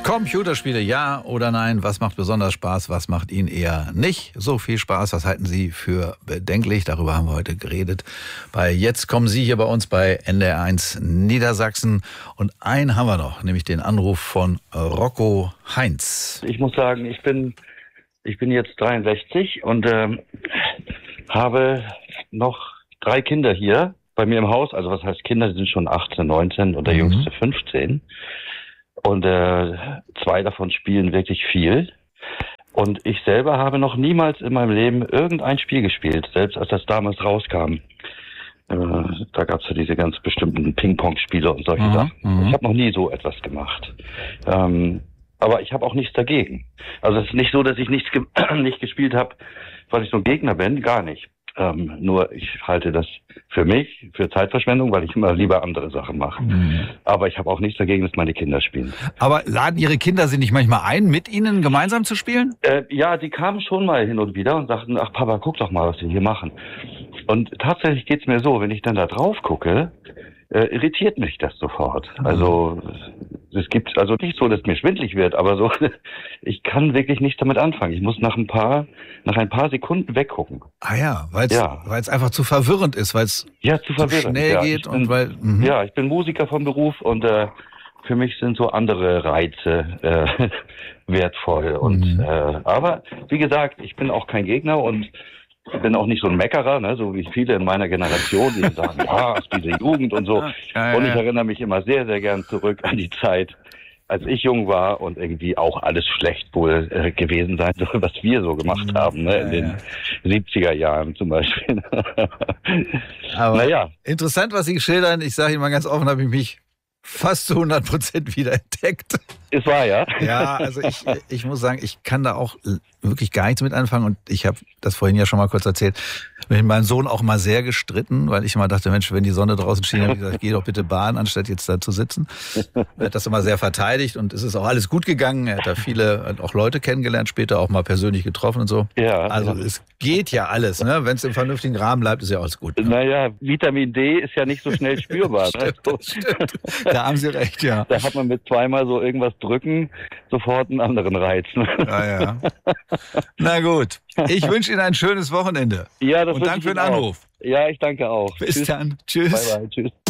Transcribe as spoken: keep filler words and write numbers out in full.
Computerspiele, ja oder nein? Was macht besonders Spaß? Was macht Ihnen eher nicht so viel Spaß? Was halten Sie für bedenklich? Darüber haben wir heute geredet. Bei Jetzt kommen Sie hier bei uns bei N D R eins Niedersachsen. Und einen haben wir noch, nämlich den Anruf von Rocco Heinz. Ich muss sagen, ich bin, ich bin jetzt dreiundsechzig und ähm, habe noch drei Kinder hier bei mir im Haus. Also was heißt Kinder? Die sind schon achtzehn, neunzehn und der mhm. jüngste fünfzehn. Und äh, zwei davon spielen wirklich viel. Und ich selber habe noch niemals in meinem Leben irgendein Spiel gespielt, selbst als das damals rauskam. Äh, da gab es ja diese ganz bestimmten Ping-Pong-Spiele und solche mhm. Sachen. Ich habe noch nie so etwas gemacht. Ähm, aber ich habe auch nichts dagegen. Also es ist nicht so, dass ich nichts ge- nicht gespielt habe, weil ich so ein Gegner bin, gar nicht. Ähm, nur ich halte das für mich, für Zeitverschwendung, weil ich immer lieber andere Sachen mache. Mhm. Aber ich habe auch nichts dagegen, dass meine Kinder spielen. Aber laden Ihre Kinder Sie nicht manchmal ein, mit Ihnen gemeinsam zu spielen? Äh, ja, die kamen schon mal hin und wieder und sagten, ach Papa, guck doch mal, was wir hier machen. Und tatsächlich geht's mir so, wenn ich dann da drauf gucke, äh, irritiert mich das sofort. Mhm. Also es gibt also nicht so, dass mir schwindelig wird, aber so, ich kann wirklich nichts damit anfangen. Ich muss nach ein paar, nach ein paar Sekunden weggucken. Ah ja, weil es ja. einfach zu verwirrend ist, weil es ja, zu, zu schnell ja, geht bin, und weil mh. ja, ich bin Musiker vom Beruf und äh, für mich sind so andere Reize äh, wertvoll. Und mhm. äh, aber wie gesagt, ich bin auch kein Gegner und ich bin auch nicht so ein Meckerer, ne, so wie viele in meiner Generation, die sagen, ja, ist diese Jugend und so. Ja, ja, und ich ja. erinnere mich immer sehr, sehr gern zurück an die Zeit, als ich jung war und irgendwie auch alles schlecht wohl äh, gewesen sein soll, was wir so gemacht haben, ne, in den ja. siebziger Jahren zum Beispiel. Aber naja. Interessant, was Sie schildern. Ich sage Ihnen mal ganz offen, habe ich mich fast zu hundert Prozent wieder entdeckt. Es war ja. Ja, also ich, ich muss sagen, ich kann da auch wirklich gar nichts mit anfangen und ich habe das vorhin ja schon mal kurz erzählt, mit meinem Sohn auch mal sehr gestritten, weil ich immer dachte, Mensch, wenn die Sonne draußen schien, habe ich gesagt, geh doch bitte Bahn, anstatt jetzt da zu sitzen. Er hat das immer sehr verteidigt und es ist auch alles gut gegangen. Er hat da viele, hat auch Leute kennengelernt, später auch mal persönlich getroffen und so. Ja. Also ja. Es geht ja alles, ne? Wenn es im vernünftigen Rahmen bleibt, ist ja alles gut. Ne? Naja, Vitamin D ist ja nicht so schnell spürbar. Stimmt, ne? stimmt. Da haben Sie recht, ja. Da hat man mit zweimal so irgendwas drücken sofort einen anderen Reiz. Ne? Ja, ja. Na gut. Ich wünsche Ihnen ein schönes Wochenende. Ja, das und danke für den auch. Anruf. Ja, ich danke auch. Bis Tschüss. dann. Tschüss. Bye, bye. Tschüss.